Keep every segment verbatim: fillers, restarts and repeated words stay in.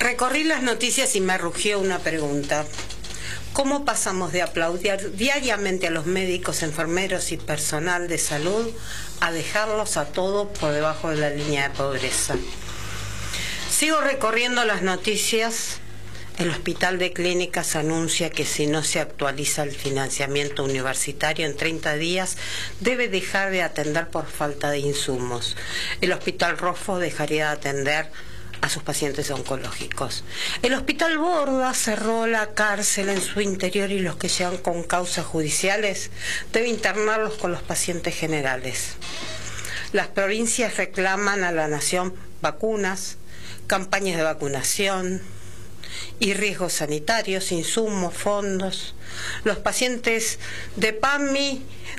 Recorrí las noticias y me rugió una pregunta. ¿Cómo pasamos de aplaudir diariamente a los médicos, enfermeros y personal de salud a dejarlos a todos por debajo de la línea de pobreza? Sigo recorriendo las noticias. El Hospital de Clínicas anuncia que si no se actualiza el financiamiento universitario en treinta días, debe dejar de atender por falta de insumos. El Hospital Rofo dejaría de atender a sus pacientes oncológicos. El Hospital Borda cerró la cárcel en su interior y los que llegan con causas judiciales debe internarlos con los pacientes generales. Las provincias reclaman a la nación vacunas, campañas de vacunación y riesgos sanitarios, insumos, fondos. Los pacientes de PAMI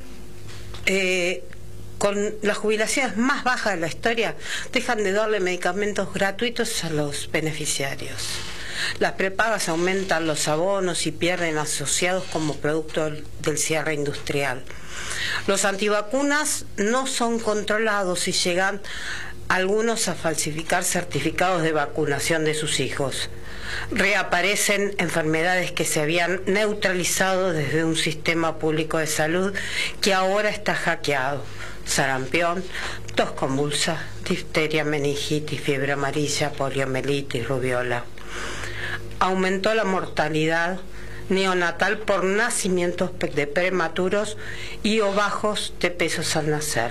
eh, con las jubilaciones más bajas de la historia, dejan de darle medicamentos gratuitos a los beneficiarios. Las prepagas aumentan los abonos y pierden asociados como producto del cierre industrial. Los antivacunas no son controlados y llegan algunos a falsificar certificados de vacunación de sus hijos. Reaparecen enfermedades que se habían neutralizado desde un sistema público de salud que ahora está hackeado. Sarampión, tos convulsa, difteria, meningitis, fiebre amarilla, poliomielitis, rubiola. Aumentó la mortalidad neonatal por nacimientos de prematuros y o bajos de pesos al nacer.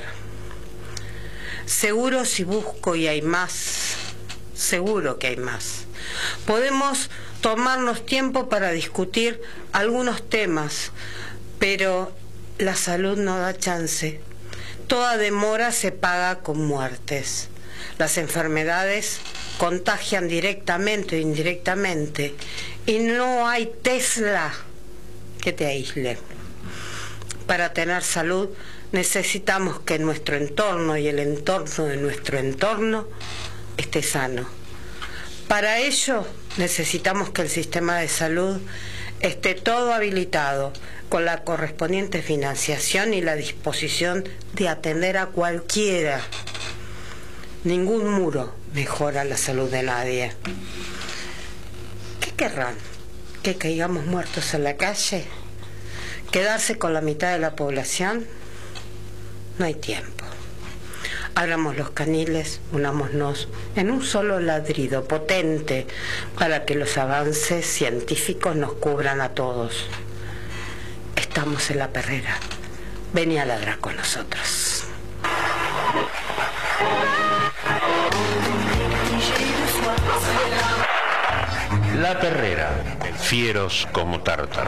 Seguro si busco y hay más, seguro que hay más. Podemos tomarnos tiempo para discutir algunos temas, pero la salud no da chance. Toda demora se paga con muertes. Las enfermedades contagian directamente o indirectamente y no hay Tesla que te aísle. Para tener salud necesitamos que nuestro entorno y el entorno de nuestro entorno esté sano. Para ello necesitamos que el sistema de salud esté todo habilitado, con la correspondiente financiación y la disposición de atender a cualquiera. Ningún muro mejora la salud de nadie. ¿Qué querrán? ¿Que caigamos muertos en la calle? ¿Quedarse con la mitad de la población? No hay tiempo. Abramos los caniles, unámonos en un solo ladrido potente para que los avances científicos nos cubran a todos. Estamos en la perrera. Vení a ladrar con nosotros. La perrera, fieros como tártaro.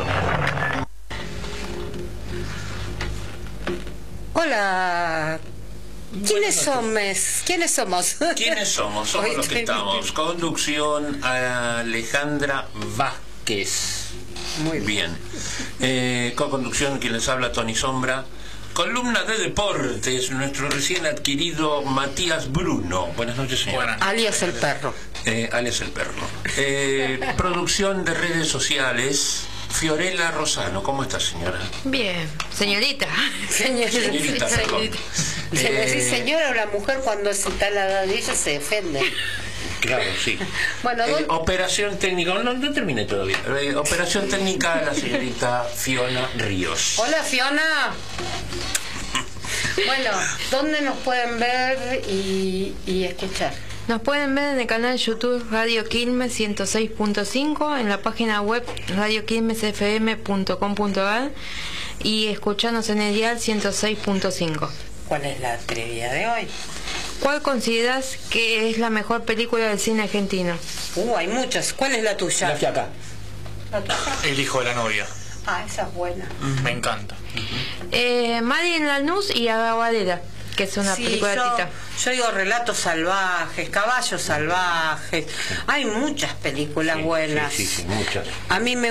Hola. ¿Quiénes somos? ¿Quiénes somos? ¿Quiénes somos? Somos los que estamos. Conducción, Alejandra Vázquez. Muy bien. Eh, co-conducción, quien les habla, Tony Sombra. Columna de deportes, nuestro recién adquirido Matías Bruno. Buenas noches, señora. Buenas. Alias el perro. Eh, alias el perro. Eh, producción de redes sociales, Fiorella Rosano. ¿Cómo está, señora? Bien. Señorita. Señorita. Señorita, Señorita. Si le decís señora a una mujer, cuando se está a la edad de ella se defiende. Claro, sí. Bueno, eh, operación técnica, no, no terminé todavía. Eh, operación técnica de la señorita Fiona Ríos. Hola, Fiona. Bueno, ¿dónde nos pueden ver y, y escuchar? Nos pueden ver en el canal YouTube Radio Quilmes ciento seis punto cinco, en la página web radio quilmes f m punto com punto a r y escucharnos en el dial ciento seis punto cinco. ¿Cuál es la trivia de hoy? ¿Cuál consideras que es la mejor película del cine argentino? Uh, hay muchas. ¿Cuál es la tuya? La Fiaca. ¿La tuya? El hijo de la novia. Ah, esa es buena. Uh-huh. Me encanta. Uh-huh. eh, María Lanús y Agavarela, que es una sí, película yo, tita. Yo digo Relatos Salvajes, Caballos Salvajes. Hay muchas películas sí, buenas. Sí, sí, sí, muchas. A mí me